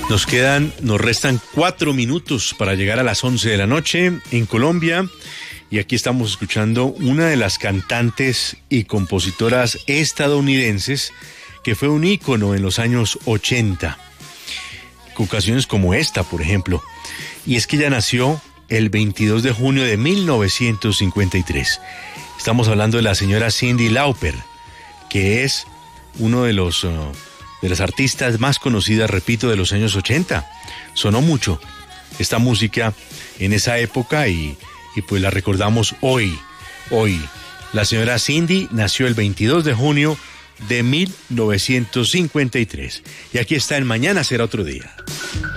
Nos restan 4 minutos para llegar a las 11 de la noche en Colombia. Y aquí estamos escuchando una de las cantantes y compositoras estadounidenses que fue un ícono en los años 80. Con canciones como esta, por ejemplo. Y es que ella nació el 22 de junio de 1953. Estamos hablando de la señora Cyndi Lauper, que es uno de las artistas más conocidas, repito, de los años 80. Sonó mucho esta música en esa época y pues la recordamos hoy. La señora Cyndi nació el 22 de junio de 1953. Y aquí está en Mañana será otro día.